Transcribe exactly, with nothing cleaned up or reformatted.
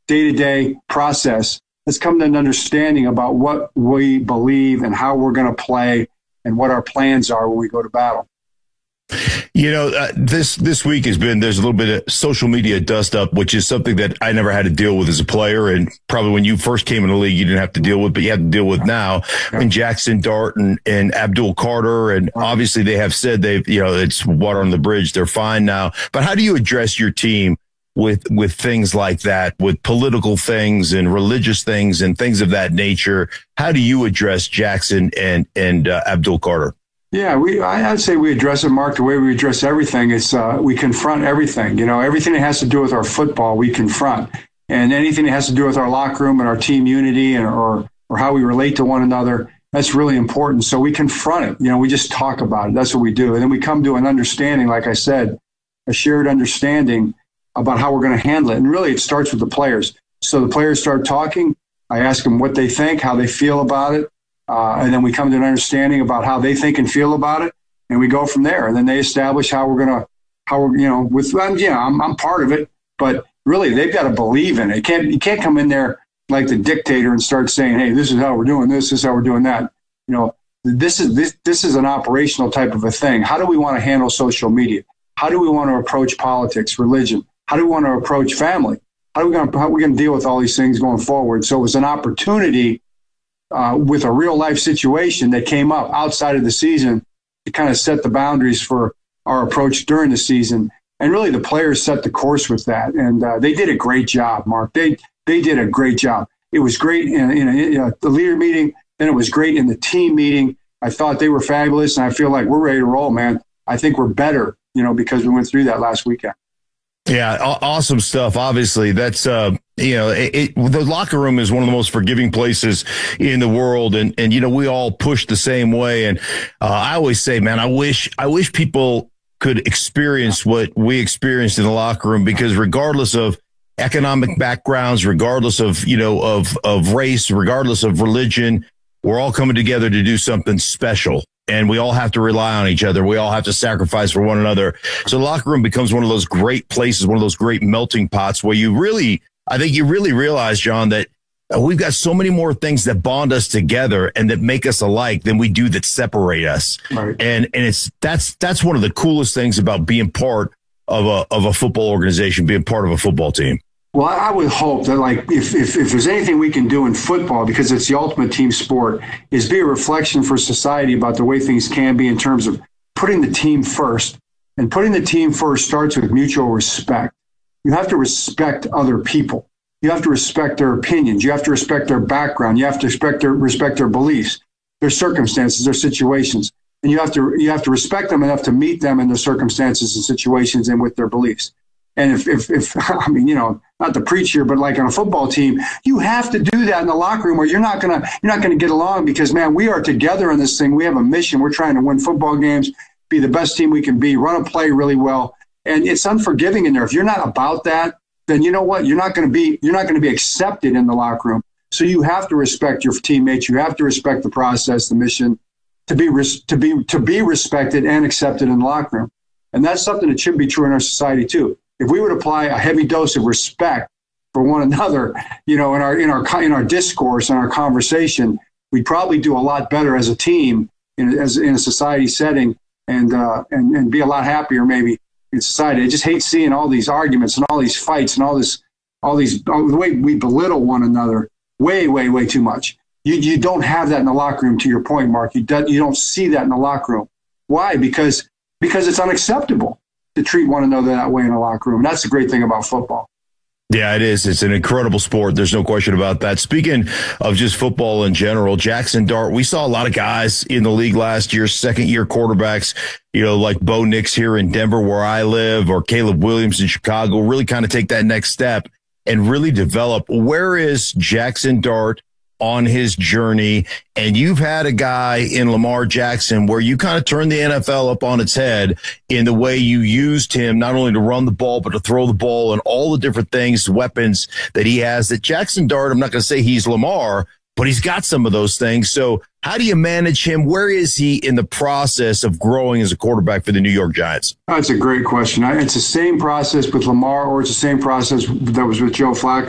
day-to-day process. Let's come to an understanding about what we believe and how we're going to play and what our plans are when we go to battle. You know, uh, this this week has been, there's a little bit of social media dust up, which is something that I never had to deal with as a player. And probably when you first came in the league, you didn't have to deal with, but you have to deal with now. And Jackson Dart and, and Abdul Carter. And obviously they have said they've, you know, it's water on the bridge. They're fine now. But how do you address your team with, with things like that, with political things and religious things and things of that nature? How do you address Jackson and, and uh, Abdul Carter? Yeah, we. I'd say we address it, Mark, the way we address everything. It's uh, we confront everything. You know, everything that has to do with our football, we confront, and anything that has to do with our locker room and our team unity and or or how we relate to one another. That's really important. So we confront it. You know, we just talk about it. That's what we do, and then we come to an understanding. Like I said, a shared understanding about how we're going to handle it. And really, it starts with the players. So the players start talking. I ask them what they think, how they feel about it. Uh, and then we come to an understanding about how they think and feel about it, and we go from there. And then they establish how we're going to, how we're, you know, with, um, yeah, I'm, I'm part of it, but really they've got to believe in it. You can't, you can't come in there like the dictator and start saying, hey, this is how we're doing this, this is how we're doing that. You know, this is, this, this is an operational type of a thing. How do we want to handle social media? How do we want to approach politics, religion? How do we want to approach family? How are we going to, how are we going to deal with all these things going forward? So it was an opportunity Uh, with a real life situation that came up outside of the season to kind of set the boundaries for our approach during the season. And really the players set the course with that. And uh, they did a great job, Mark. They they did a great job. It was great in, in, a, in a, the leader meeting. Then it was great in the team meeting. I thought they were fabulous. And I feel like we're ready to roll, man. I think we're better, you know, because we went through that last weekend. Yeah, awesome stuff. Obviously, that's, uh, you know, it, it, the locker room is one of the most forgiving places in the world. And, and, you know, we all push the same way. And uh, I always say, man, I wish, I wish people could experience what we experienced in the locker room, because regardless of economic backgrounds, regardless of, you know, of, of race, regardless of religion, we're all coming together to do something special. And we all have to rely on each other. We all have to sacrifice for one another. So the locker room becomes one of those great places, one of those great melting pots where you really, I think you really realize, John, that we've got so many more things that bond us together and that make us alike than we do that separate us. Right. And, and it's, that's, that's one of the coolest things about being part of a, of a football organization, being part of a football team. Well, I would hope that, like, if, if, if there's anything we can do in football, because it's the ultimate team sport, is be a reflection for society about the way things can be in terms of putting the team first. And putting the team first starts with mutual respect. You have to respect other people. You have to respect their opinions. You have to respect their background. You have to respect their, respect their beliefs, their circumstances, their situations. And you have to, you have to respect them enough to meet them in their circumstances and situations and with their beliefs. And if, if, if, I mean, you know, not to preach here, but like on a football team, you have to do that in the locker room, or you're not going to, you're not going to get along, because, man, we are together in this thing. We have a mission. We're trying to win football games, be the best team we can be, run a play really well. And it's unforgiving in there. If you're not about that, then you know what? You're not going to be, you're not going to be accepted in the locker room. So you have to respect your teammates. You have to respect the process, the mission, to be, res- to be, to be respected and accepted in the locker room. And that's something that should be true in our society too. If we would apply a heavy dose of respect for one another, you know, in our in our in our discourse and our conversation, we'd probably do a lot better as a team in as in a society setting, and uh, and and be a lot happier maybe in society. I just hate seeing all these arguments and all these fights and all this all these all the way we belittle one another way way way too much. You you don't have that in the locker room. To your point, Mark, you do, you don't see that in the locker room. Why? Because because it's unacceptable to treat one another that way in a locker room. And that's the great thing about football. Yeah, it is. It's an incredible sport. There's no question about that. Speaking of just football in general, Jackson Dart, we saw a lot of guys in the league last year, second year quarterbacks, you know, like Bo Nix here in Denver, where I live, or Caleb Williams in Chicago, really kind of take that next step and really develop. Where is Jackson Dart on his journey? And you've had a guy in Lamar Jackson where you kind of turned the N F L up on its head in the way you used him, not only to run the ball, but to throw the ball and all the different things, weapons that he has. That Jackson Dart, I'm not going to say he's Lamar, but he's got some of those things. So how do you manage him? Where is he in the process of growing as a quarterback for the New York Giants? That's a great question. It's the same process with Lamar, or it's the same process that was with Joe Flacco.